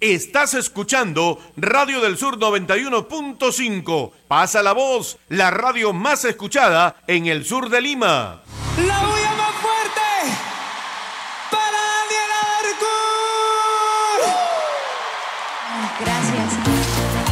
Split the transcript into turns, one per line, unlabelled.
Estás escuchando Radio del Sur 91.5. Pasa la voz, la radio más escuchada en el sur de Lima.
¡La bulla más fuerte!